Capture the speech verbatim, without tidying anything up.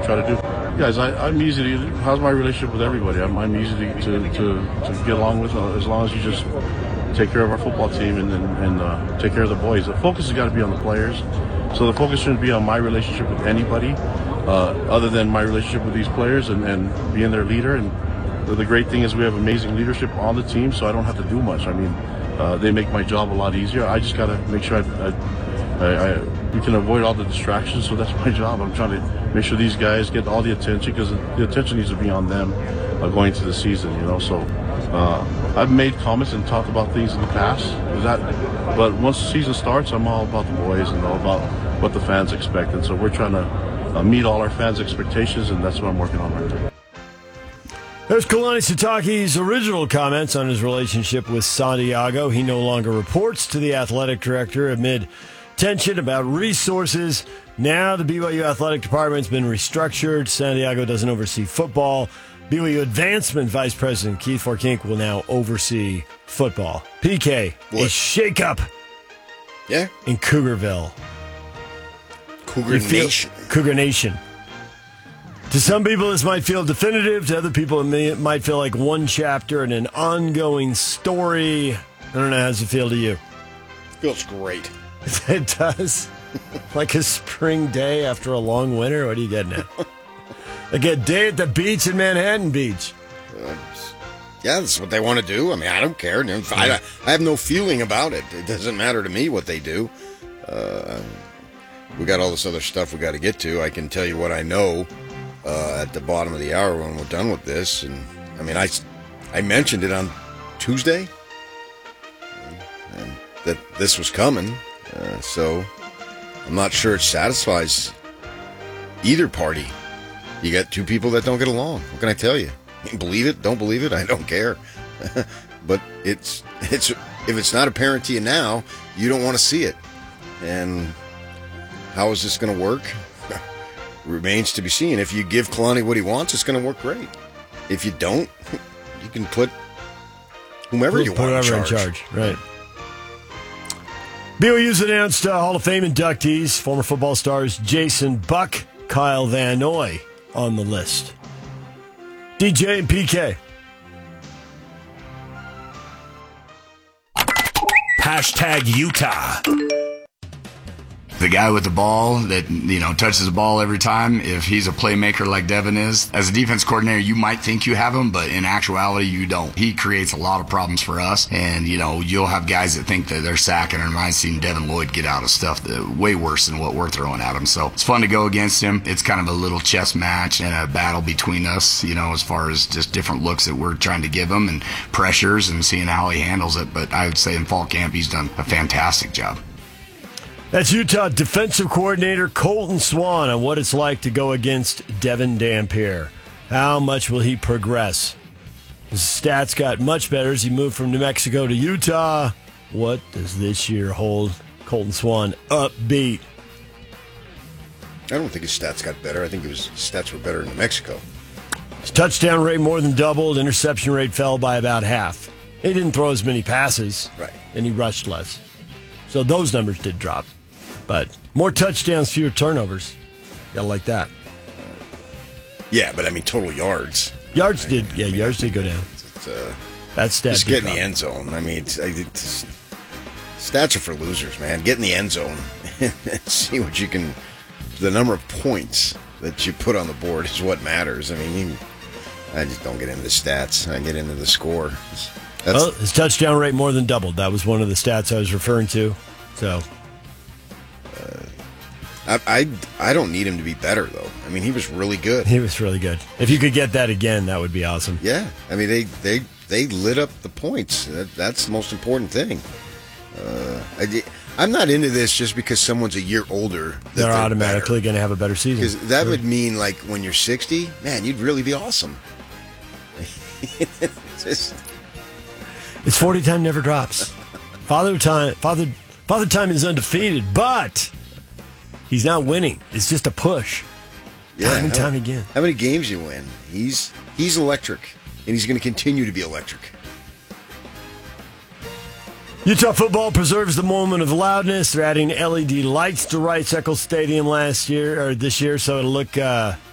try to do. Guys, I, I'm easy to, how's my relationship with everybody? I'm, I'm easy to, to, to, to get along with uh, as long as you just take care of our football team and, and, and uh, take care of the boys. The focus has got to be on the players. So the focus shouldn't be on my relationship with anybody uh, other than my relationship with these players and, and being their leader. And the, the great thing is we have amazing leadership on the team, so I don't have to do much. I mean, uh, they make my job a lot easier. I just got to make sure I, I, I, I, we can avoid all the distractions, so that's my job. I'm trying to make sure these guys get all the attention because the attention needs to be on them uh, going into the season, you know. So uh, I've made comments and talked about things in the past, that, but once the season starts, I'm all about the boys and all about what the fans expect. And so we're trying to uh, meet all our fans' expectations, and that's what I'm working on right now. There's Kalani Sitake's original comments on his relationship with Santiago. He no longer reports to the athletic director amid tension about resources. Now the B Y U athletic department's been restructured. Santiago doesn't oversee football. B Y U advancement vice president Keith Forkink will now oversee football. P K, what? A shakeup yeah. in Cougarville. Cougar Nation. Cougar Nation. To some people, this might feel definitive. To other people, it, may, it might feel like one chapter in an ongoing story. I don't know. How does it feel to you? Feels great. It does. Like a spring day after a long winter. What are you getting at? Like a day at the beach in Manhattan Beach. Uh, yeah, that's what they want to do. I mean, I don't care. I, I have no feeling about it. It doesn't matter to me what they do. Uh, we got all this other stuff we got to get to. I can tell you what I know uh, at the bottom of the hour when we're done with this. And I mean, I, I mentioned it on Tuesday and that this was coming. Uh, so I'm not sure it satisfies either party. You got two people that don't get along. What can I tell you? Believe it, don't believe it, I don't care. But it's it's if it's not apparent to you now, you don't want to see it. And how is this going to work? Remains to be seen. If you give Kalani what he wants, it's going to work great. If you don't, you can put whomever put, you put want whoever in charge. in charge. Right. B Y U's announced uh, Hall of Fame inductees, former football stars Jason Buck, Kyle Van Noy on the list. D J and P K. Hashtag Utah. The guy with the ball that, you know, touches the ball every time, if he's a playmaker like Devin is, as a defense coordinator, you might think you have him, but in actuality, you don't. He creates a lot of problems for us, and, you know, you'll have guys that think that they're sacking, and I've seen Devin Lloyd get out of stuff that way worse than what we're throwing at him. So it's fun to go against him. It's kind of a little chess match and a battle between us, you know, as far as just different looks that we're trying to give him and pressures and seeing how he handles it. But I would say in fall camp, he's done a fantastic job. That's Utah defensive coordinator Colton Swan on what it's like to go against Devin Dampier. How much will he progress? His stats got much better as he moved from New Mexico to Utah. What does this year hold? Colton Swan upbeat. I don't think his stats got better. I think his stats were better in New Mexico. His touchdown rate more than doubled. Interception rate fell by about half. He didn't throw as many passes. Right. And he rushed less. So those numbers did drop. But more touchdowns, fewer turnovers. Gotta like that. Yeah, but I mean, total yards. Yards I did, mean, yeah, I mean, yards did go down. It's, uh, That's stat. just get in the end zone. I mean, it's, it's, stats are for losers, man. Get in the end zone and see what you can. The number of points that you put on the board is what matters. I mean, you, I just don't get into the stats. I get into the score. That's, well, his touchdown rate more than doubled. That was one of the stats I was referring to. So. I, I I don't need him to be better, though. I mean, he was really good. He was really good. If you could get that again, that would be awesome. Yeah. I mean, they, they, they lit up the points. That, that's the most important thing. Uh, I, I'm not into this just because someone's a year older. That they're, they're automatically going to have a better season. Because that would mean, like, when you're sixty, man, you'd really be awesome. it's, just... it's forty time never drops. Father time, father, father time is undefeated, but he's not winning. It's just a push. Yeah, time and how, time again. How many games you win? He's he's electric, and he's going to continue to be electric. Utah football preserves the moment of loudness. They're adding L E D lights to Rice Eccles Stadium last year or this year, so it'll look uh,